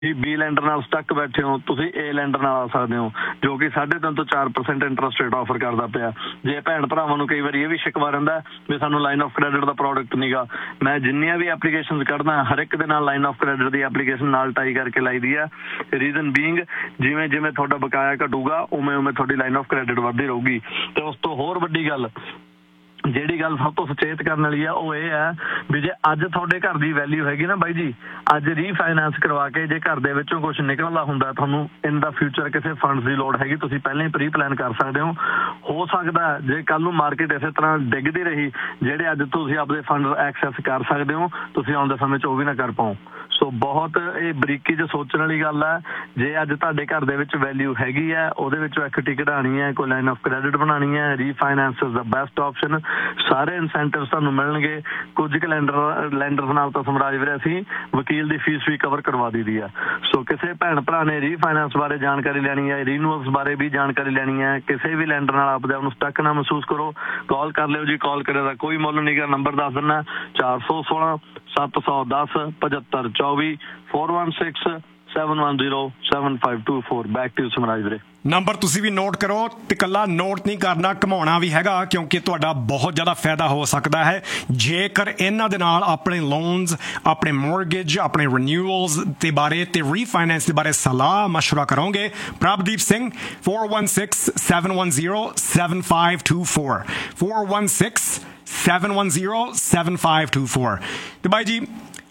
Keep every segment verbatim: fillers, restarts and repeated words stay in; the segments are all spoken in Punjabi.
ਬੀ ਲੈਂਡਰ ਨਾਲ ਸਟੱਕ ਬੈਠੇ ਹੋ, ਤੁਸੀਂ ਏ ਲੈਂਡਰ ਨਾਲ ਆ ਸਕਦੇ ਹੋ, ਜੋ ਕਿ ਸਾਢੇ ਤਿੰਨ ਤੋਂ ਚਾਰ ਪਰਸੈਂਟ ਇੰਟਰਸਟ ਰੇਟ ਆਫਰ ਕਰਦਾ ਪਿਆ। ਜੇ ਭੈਣ ਭਰਾਵਾਂ ਨੂੰ ਕਈ ਵਾਰੀ ਇਹ ਵੀ ਸ਼ਿਕਵਾ ਰਹਿੰਦਾ ਵੀ ਸਾਨੂੰ line of credit the product ਨੀਗਾ, ਮੈਂ ਜਿੰਨੀਆਂ ਵੀ ਐਪਲੀਕੇਸ਼ਨ ਕੱਢਦਾ ਹਰ ਇੱਕ ਦੇ ਨਾਲ line of credit the application ਨਾਲ ਟਾਈ ਕਰਕੇ ਲਾਈ ਦੀ ਆ। ਰੀਜ਼ਨ ਬੀਇੰਗ ਜਿਵੇਂ ਜਿਵੇਂ ਤੁਹਾਡਾ ਬਕਾਇਆ ਘਟੂਗਾ ਉਵੇਂ ਉਵੇਂ ਤੁਹਾਡੀ ਲਾਈਨ ਆਫ ਕ੍ਰੈਡਿਟ ਵੱਧਦੀ ਰਹੂਗੀ। ਤੇ ਉਸ ਤੋਂ ਹੋਰ ਵੱਡੀ ਗੱਲ, ਜਿਹੜੀ ਗੱਲ ਸਭ ਤੋਂ ਸੁਚੇਤ ਕਰਨ ਵਾਲੀ ਆ ਉਹ ਇਹ ਹੈ ਵੀ ਜੇ ਅੱਜ ਤੁਹਾਡੇ ਘਰ ਦੀ ਵੈਲਿਊ ਹੈਗੀ ਨਾ ਬਾਈ ਜੀ, ਅੱਜ ਰੀਫਾਈਨੈਂਸ ਕਰਵਾ ਕੇ ਜੇ ਘਰ ਦੇ ਵਿੱਚੋਂ ਕੁਝ ਨਿਕਲਦਾ ਹੁੰਦਾ, ਤੁਹਾਨੂੰ ਇਨ ਦਾ ਫਿਊਚਰ ਕਿਸੇ ਫੰਡਸ ਦੀ ਲੋੜ ਹੈਗੀ, ਤੁਸੀਂ ਪਹਿਲਾਂ ਹੀ ਪ੍ਰੀ ਪਲਾਨ ਕਰ ਸਕਦੇ ਹੋ। ਹੋ ਸਕਦਾ ਜੇ ਕੱਲ ਨੂੰ ਮਾਰਕੀਟ ਇਸੇ ਤਰ੍ਹਾਂ ਡਿੱਗਦੀ ਰਹੀ, ਜਿਹੜੇ ਅੱਜ ਤੁਸੀਂ ਆਪਣੇ ਫੰਡ ਐਕਸੈਸ ਕਰ ਸਕਦੇ ਹੋ, ਤੁਸੀਂ ਆਉਂਦੇ ਸਮੇਂ 'ਚ ਉਹ ਵੀ ਨਾ ਕਰ ਪਾਓ। ਸੋ ਬਹੁਤ ਇਹ ਬਰੀਕੀ 'ਚ ਸੋਚਣ ਵਾਲੀ ਗੱਲ ਹੈ। ਜੇ ਅੱਜ ਤੁਹਾਡੇ ਘਰ ਦੇ ਵਿੱਚ ਵੈਲਿਊ ਹੈਗੀ ਹੈ, ਉਹਦੇ ਵਿੱਚੋਂ ਇਕੱਠੀ ਕਢਾਉਣੀ ਹੈ, ਕੋਈ ਲਾਈਨ ਆਫ ਕ੍ਰੈਡਿਟ ਬਣਾਉਣੀ ਹੈ, refinance is the best option. ਸਾਰੇ ਇਨਸੈਂਟਿਵ ਤੁਹਾਨੂੰ ਮਿਲਣਗੇ। ਕੁਝ ਕੁ ਲੈਂਡਰ ਲੈਂਡਰਸ ਨਾਲ ਤਾਂ ਸਮਰਾਜ ਵੀਰੇ ਅਸੀਂ ਵਕੀਲ ਦੀ ਫੀਸ ਵੀ ਕਵਰ ਕਰਵਾ ਦਿੱਤੀ ਆ। ਸੋ ਕਿਸੇ ਭੈਣ ਭਰਾ ਨੇ ਰੀਫਾਈਨੈਂਸ ਬਾਰੇ ਜਾਣਕਾਰੀ ਲੈਣੀ ਹੈ, ਰੀਨੂਅਲਸ ਬਾਰੇ ਵੀ ਜਾਣਕਾਰੀ ਲੈਣੀ ਹੈ, ਕਿਸੇ ਵੀ ਲੈਂਡਰ ਨਾਲ ਆਪਦੇ ਆਪ ਨੂੰ ਸਟੱਕ ਨਾ ਮਹਿਸੂਸ ਕਰੋ, ਕਾਲ ਕਰ ਲਿਓ ਜੀ। ਕਾਲ ਕਰੇ ਦਾ ਕੋਈ ਮੁੱਲ ਨਹੀਂ ਗਾ। ਨੰਬਰ ਦੱਸ ਦਿੰਦਾ ਚਾਰ ਸੌ ਸੋਲਾਂ ਸੱਤ ਸੌ ਦਸ ਪਝੱਤਰ ਚੌਵੀ four one six seven one zero seven five two four. Back to ਸਮਰਾਜ ਵੀਰੇ। ਨੰਬਰ ਤੁਸੀਂ ਵੀ ਨੋਟ ਕਰੋ ਤੇ ਇਕੱਲਾ ਨੋਟ ਨਹੀਂ ਕਰਨਾ, ਘਮਾਉਣਾ ਵੀ ਹੈਗਾ, ਕਿਉਂਕਿ ਤੁਹਾਡਾ ਬਹੁਤ ਜ਼ਿਆਦਾ ਫਾਇਦਾ ਹੋ ਸਕਦਾ ਹੈ ਜੇਕਰ ਇਹਨਾਂ ਦੇ ਨਾਲ ਆਪਣੇ ਲੋਨਸ, ਆਪਣੇ ਮੋਰਗੇਜ, ਆਪਣੇ ਰੀਨਿਊਅਲਸ ਦੇ ਬਾਰੇ ਤੇ ਰੀਫਾਈਨੈਂਸ ਦੇ ਬਾਰੇ ਸਲਾਹ ਮਸ਼ਵਰਾ ਕਰੋਗੇ। Prabhdeep Singh four one six seven one zero seven five two four four one six seven one zero seven five two four। ਤੇ ਬਾਈ ਜੀ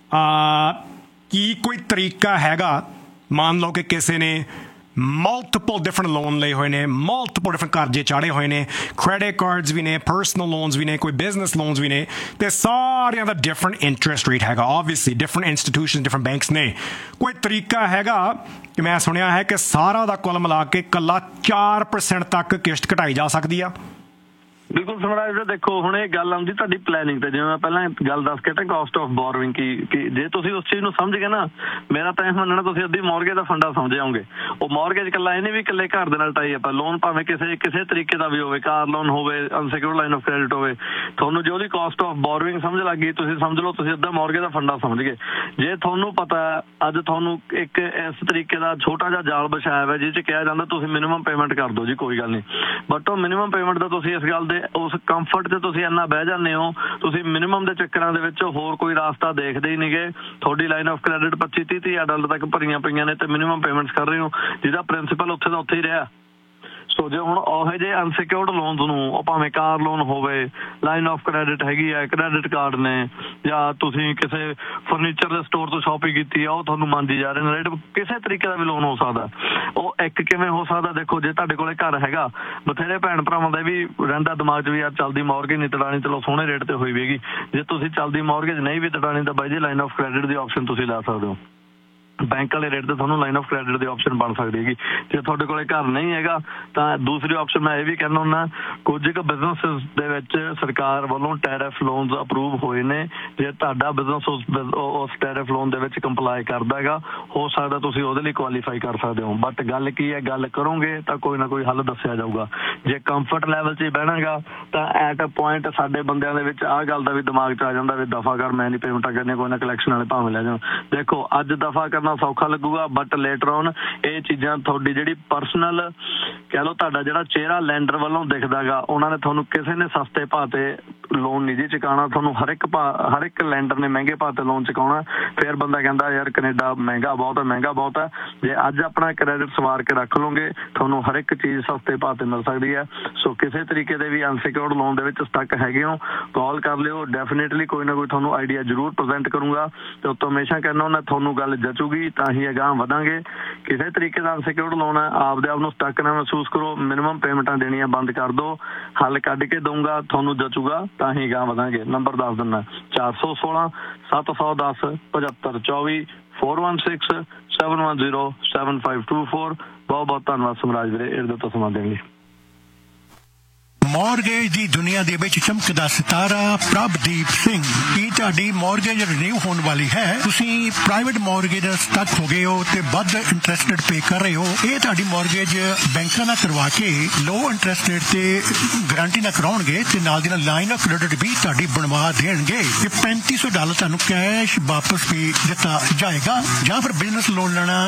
ਕੀ ਕੋਈ ਤਰੀਕਾ ਹੈਗਾ, ਮੰਨ ਲਓ ਕਿ ਕਿਸੇ ਨੇ ਮਲਟੀਪਲ ਡਿਫਰੈਂਟ ਲੋਨ ਲਏ ਹੋਏ ਨੇ, ਮਲਟੀਪਲ ਡਿਫਰੈਂਟ ਕਰਜ਼ੇ ਚਾੜੇ ਹੋਏ ਨੇ, ਕ੍ਰੈਡਿਟ ਕਾਰਡਸ ਵੀ ਨੇ, ਪਰਸਨਲ ਲੋਨਸ ਵੀ ਨੇ, ਕੋਈ ਬਿਜ਼ਨਸ ਲੋਨਸ ਵੀ ਨੇ, ਤੇ ਸਾਰਿਆਂ ਦਾ ਡਿਫਰੈਂਟ ਇੰਟਰਸਟ ਰੇਟ ਹੈਗਾ। Obviously different institution, different banks ਨੇ। ਕੋਈ ਤਰੀਕਾ ਹੈਗਾ ਕਿ ਮੈਂ ਸੁਣਿਆ ਹੈ ਕਿ ਸਾਰਾ ਦਾ ਕੁੱਲ ਮਿਲਾ ਕੇ ਇਕੱਲਾ ਚਾਰ ਪਰਸੈਂਟ ਤੱਕ ਕਿਸ਼ਤ ਘਟਾਈ ਜਾ ਸਕਦੀ ਆ? ਬਿਲਕੁਲ ਸਮਰਾਜ ਵੀਰੇ, ਦੇਖੋ ਹੁਣ ਇਹ ਗੱਲ ਆਉਂਦੀ ਤੁਹਾਡੀ ਪਲੈਨਿੰਗ ਤੇ। ਜਿਵੇਂ ਮੈਂ ਪਹਿਲਾਂ ਗੱਲ ਦੱਸ ਕੇ ਤਾਂ ਕਾਸਟ ਆਫ ਬੋਰੋਇੰਗ ਕੀ ਕਿ ਜੇ ਤੁਸੀਂ ਉਸ ਚੀਜ਼ ਨੂੰ ਸਮਝ ਗਏ ਨਾ, ਮੇਰਾ ਤਾਂ ਇਹ ਮੰਨਣਾ ਤੁਸੀਂ ਅੱਧੀ ਮੌਰਗੇਜ ਦਾ ਫੰਡਾ ਸਮਝ ਜਾਓਗੇ। ਉਹ ਮੌਰਗੇਜ ਇਕੱਲਾ ਇਹ ਨਹੀਂ ਵੀ ਇਕੱਲੇ ਘਰ ਦੇ ਨਾਲ ਟਾਈ ਅਪ ਹੈ, ਲੋਨ ਭਾਵੇਂ ਕਿਸੇ ਕਿਸੇ ਤਰੀਕੇ ਦਾ ਵੀ ਹੋਵੇ, ਕਾਰ ਲੋਨ ਹੋਵੇ, ਅਨਸਿਕਿਉਰਡ ਲਾਈਨ ਆਫ ਕ੍ਰੈਡਿਟ ਹੋਵੇ, ਤੁਹਾਨੂੰ ਜੇ ਉਹਦੀ ਕਾਸਟ ਆਫ ਬੋਰੋਇੰਗ ਸਮਝ ਲੱਗ ਗਈ, ਤੁਸੀਂ ਸਮਝ ਲਓ ਤੁਸੀਂ ਅੱਧਾ ਮੌਰਗੇਜ ਦਾ ਫੰਡਾ ਸਮਝ ਗਏ। ਜੇ ਤੁਹਾਨੂੰ ਪਤਾ ਅੱਜ ਤੁਹਾਨੂੰ ਇੱਕ ਇਸ ਤਰੀਕੇ ਦਾ ਛੋਟਾ ਜਿਹਾ ਜਾਲ ਵਿਛਾਇਆ ਹੋਇਆ ਜਿਹ 'ਚ ਕਿਹਾ ਜਾਂਦਾ ਤੁਸੀਂ ਮਿਨੀਮਮ ਪੇਮੈਂਟ ਕਰ ਦਿਓ ਜੀ, ਕੋਈ ਗੱਲ ਨਹੀਂ, ਬਟ ਉਹ ਮਿਨੀਮਮ ਪੇਮੈਂਟ ਦਾ ਤੁਸੀਂ ਇਸ ਗੱਲ ਦੇ ਉਸ ਕੰਫਰਟ 'ਚ ਤੁਸੀਂ ਇੰਨਾ ਬਹਿ ਜਾਂਦੇ ਹੋ, ਤੁਸੀਂ ਮਿਨੀਮਮ ਦੇ ਚੱਕਰਾਂ ਦੇ ਵਿੱਚ ਹੋਰ ਕੋਈ ਰਾਸਤਾ ਦੇਖਦੇ ਹੀ ਨਹੀਂ ਗੇ। ਤੁਹਾਡੀ ਲਾਈਨ ਆਫ ਕ੍ਰੈਡਿਟ ਪੱਚੀ ਤੀਹ ਤੀਹ ਡਾਲਰ ਤੱਕ ਭਰੀਆਂ ਪਈਆਂ ਨੇ ਤੇ ਮਿਨੀਮਮ ਪੇਮੈਂਟਸ ਕਰ ਰਹੇ ਹੋ, ਜਿਹਦਾ ਪ੍ਰਿੰਸੀਪਲ ਉੱਥੇ ਦਾ ਉੱਥੇ ਹੀ ਰਿਹਾ। ਸੋ ਜੇ ਹੁਣ ਉਹੋ ਜਿਹੇ ਅਨਸਿਕਿਉਰਡ ਲੋਨਸ ਨੂੰ, ਉਹ ਭਾਵੇਂ ਕਾਰ ਲੋਨ ਹੋਵੇ, ਲਾਈਨ ਆਫ ਕ੍ਰੈਡਿਟ ਹੈਗੀ ਹੈ, ਕ੍ਰੈਡਿਟ ਕਾਰਡ ਨੇ, ਜਾਂ ਤੁਸੀਂ ਕਿਸੇ ਫਰਨੀਚਰ ਦੇ ਸਟੋਰ ਤੋਂ ਸ਼ਾਪਿੰਗ ਕੀਤੀ ਆ ਉਹ ਤੁਹਾਨੂੰ ਮੰਨਦੀ ਜਾ ਰਹੇ ਨੇ ਰੇਟ, ਕਿਸੇ ਤਰੀਕੇ ਦਾ ਵੀ ਲੋਨ ਹੋ ਸਕਦਾ। ਉਹ ਇੱਕ ਕਿਵੇਂ ਹੋ ਸਕਦਾ, ਦੇਖੋ ਜੇ ਤੁਹਾਡੇ ਕੋਲੇ ਘਰ ਹੈਗਾ, ਬਥੇਰੇ ਭੈਣ ਭਰਾਵਾਂ ਦਾ ਵੀ ਰਹਿੰਦਾ ਦਿਮਾਗ 'ਚ ਵੀ ਯਾਰ ਚੱਲਦੀ ਮੌਰਗੇਜ ਨਹੀਂ ਤੜਾਣੀ, ਚਲੋ ਸੋਹਣੇ ਰੇਟ ਤੇ ਹੋਈ ਵੀਗੀ। ਜੇ ਤੁਸੀਂ ਚੱਲਦੀ ਮੌਰਗੇਜ ਨਹੀਂ ਵੀ ਤੜਾਣੀ ਤਾਂ ਬਾਈ ਜੀ line of credit the option ਤੁਸੀਂ ਲੈ ਸਕਦੇ ਹੋ। ਬੈਂਕ ਵਾਲੇ ਰੇਟ ਤੇ ਤੁਹਾਨੂੰ line of credit the option ਬਣ ਸਕਦੀ ਹੈਗੀ। ਜੇ ਤੁਹਾਡੇ ਕੋਲੇ ਘਰ ਨਹੀਂ ਹੈਗਾ ਤਾਂ ਦੂਸਰੀ ਆਪਸ਼ਨ ਮੈਂ ਇਹ ਵੀ ਕਹਿੰਦਾ ਹੁੰਦਾ, ਕੁਝ ਕੁ ਬਿਜ਼ਨਸ ਦੇ ਵਿੱਚ ਸਰਕਾਰ ਵੱਲੋਂ ਟੈਰਿਫ ਲੋਨਸ ਅਪਰੂਵ ਹੋਏ ਨੇ। ਜੇ ਤੁਹਾਡਾ ਬਿਜ਼ਨਸ ਉਸ ਉਸ ਟੈਰਿਫ ਲੋਨ ਦੇ ਵਿੱਚ ਕੰਪਲਾਈ ਕਰਦਾ ਹੈਗਾ, ਹੋ ਸਕਦਾ ਤੁਸੀਂ ਉਹਦੇ ਲਈ ਕੁਆਲੀਫਾਈ ਕਰ ਸਕਦੇ ਹੋ। ਬਟ ਗੱਲ ਕੀ ਹੈ, ਗੱਲ ਕਰੋਗੇ ਤਾਂ ਕੋਈ ਨਾ ਕੋਈ ਹੱਲ ਦੱਸਿਆ ਜਾਊਗਾ। ਜੇ ਕੰਫਰਟ ਲੈਵਲ 'ਚ ਹੀ ਬਹਿਣਾਗਾ ਤਾਂ ਐਟ ਅ ਪੁਆਇੰਟ ਸਾਡੇ ਬੰਦਿਆਂ ਦੇ ਵਿੱਚ ਆਹ ਗੱਲ ਦਾ ਵੀ ਦਿਮਾਗ 'ਚ ਆ ਜਾਂਦਾ ਵੀ ਦਫਾ ਕਰ, ਮੈਂ ਨਹੀਂ ਪੇਮੈਂਟਾਂ ਕਰਨੀਆਂ, ਕੋਈ ਨਾ ਕਲੈਕਸ਼ਨ ਵਾਲੇ ਭਾਵੇਂ ਲੈ ਜਾਣ। ਦੇਖੋ ਅੱਜ ਦਫਾ ਕਰਨਾ ਸੌਖਾ ਲੱਗੂਗਾ, ਬਟ ਲੇਟਰ ਔਨ ਇਹ ਚੀਜ਼ਾਂ ਤੁਹਾਡੀ ਜਿਹੜੀ ਪਰਸਨਲ ਕਹਿ ਲਓ, ਤੁਹਾਡਾ ਜਿਹੜਾ ਚਿਹਰਾ ਲੈਂਡਰ ਵੱਲੋਂ ਦਿਖਦਾ ਗਾ, ਉਹਨਾਂ ਨੇ ਤੁਹਾਨੂੰ ਕਿਸੇ ਨੇ ਸਸਤੇ ਭਾਅ ਤੇ ਲੋਨ ਨਹੀਂ ਜੀ ਚੁਕਾਉਣਾ, ਤੁਹਾਨੂੰ ਹਰ ਇੱਕ ਭਾਅ ਹਰ ਇੱਕ ਲੈਂਡਰ ਨੇ ਮਹਿੰਗੇ ਭਾਅ ਤੇ ਲੋਨ ਚੁਕਾਉਣਾ। ਫਿਰ ਬੰਦਾ ਕਹਿੰਦਾ ਯਾਰ ਕੈਨੇਡਾ ਮਹਿੰਗਾ ਬਹੁਤ ਹੈ, ਮਹਿੰਗਾ ਬਹੁਤ ਹੈ। ਜੇ ਅੱਜ ਆਪਣਾ ਕ੍ਰੈਡਿਟ ਸਵਾਰ ਕੇ ਰੱਖ ਲਓਗੇ, ਤੁਹਾਨੂੰ ਹਰ ਇੱਕ ਚੀਜ਼ ਸਸਤੇ ਭਾਅ ਤੇ ਮਿਲ ਸਕਦੀ ਹੈ। ਸੋ ਕਿਸੇ ਤਰੀਕੇ ਦੇ ਵੀ ਅਨਸਿਕਿਉਰਡ ਲੋਨ ਦੇ ਵਿੱਚ ਸਟੱਕ ਹੈਗੇ ਹੋ, ਕਾਲ ਕਰ ਲਿਓ। ਡੈਫੀਨੇਟਲੀ ਕੋਈ ਨਾ ਕੋਈ ਤੁਹਾਨੂੰ ਆਈਡੀਆ ਜ਼ਰੂਰ ਪ੍ਰਜੈਂਟ ਕਰੂੰਗਾ ਤੇ ਉੱਤੋਂ ਹਮੇਸ਼ਾ ਕਹਿੰਦਾ ਹੁੰਦਾ ਤੁਹਾਨੂੰ ਗੱਲ ਜਚੂਗੀ ਤਾਂ ਹੀ ਅਗਾਂਹ ਵਧਾਂਗੇ। ਕਿਸੇ ਤਰੀਕੇ ਦਾ ਅਨਸਿਕਿਉਰਡ ਲੋਨ ਹੈ, ਆਪਦੇ ਆਪ ਨੂੰ ਸਟੱਕ ਨਾ ਮਹਿਸੂਸ ਕਰੋ, ਮਿਨੀਮਮ ਪੇਮੈਂਟਾਂ ਦੇਣੀਆਂ ਬੰਦ ਕਰ ਦਿਓ, ਹੱਲ ਕੱਢ ਕੇ ਦਊਂਗਾ, ਤੁਹਾਨੂੰ ਜਚੂਗਾ ਤਾਂ ਹੀ ਅਗਾਂਹ ਵਧਾਂਗੇ। ਨੰਬਰ ਦੱਸ ਦਿੰਦਾ ਚਾਰ ਸੌ ਸੋਲਾਂ ਸੱਤ ਸੌ ਦਸ ਪਝੱਤਰ ਚੌਵੀ four one six seven one zero seven five two four. ਬਹੁਤ ਬਹੁਤ ਧੰਨਵਾਦ ਸਮਰਾਜ ਵੀਰੇ ਇਹਦੇ ਤੋਂ ਸਮਾਂ ਦੇਣ ਲਈ। ਮੌਰਗੇਜ ਦੀ ਦੁਨੀਆ ਦੇ ਵਿੱਚ ਚਮਕਦਾ ਸਿਤਾਰਾ ਪ੍ਰਭਦੀਪ ਸਿੰਘ। ਕੀ ਤੁਹਾਡੀ ਮੌਰਗੇਜ ਰਿਨਿਊ ਹੋਣ ਵਾਲੀ ਹੈ? ਤੁਸੀਂ ਪ੍ਰਾਈਵੇਟ ਮੌਰਗੇਜ ਤੱਕ ਹੋ ਗਏ ਹੋ ਤੇ ਵੱਧ ਇੰਟਰਸਟ ਰੇਟ ਪੇ ਕਰ ਰਹੇ ਹੋ। ਇਹ ਤੁਹਾਡੀ ਮੌਰਗੇਜ ਬੈਂਕਾਂ ਨਾਲ ਕਰਵਾ ਕੇ ਲੋ ਇੰਟਰਸਟ ਰੇਟ ਤੇ ਗਾਰੰਟੀ ਨਾਲ ਕਰਾਉਣਗੇ ਤੇ ਨਾਲ ਦੀ ਨਾਲ ਲਾਈਨ ਆਫ ਕ੍ਰੈਡਿਟ ਵੀ ਤੁਹਾਡੀ ਬਣਵਾ ਦੇਣਗੇ ਤੇ ਪੈਂਤੀ ਸੌ ਡਾਲਰ ਤੁਹਾਨੂੰ ਕੈਸ਼ ਵਾਪਸ ਵੀ ਦਿੱਤਾ ਜਾਏਗਾ। ਜਾਂ ਫਿਰ ਬਿਜ਼ਨਸ ਲੋਨ ਲੈਣਾ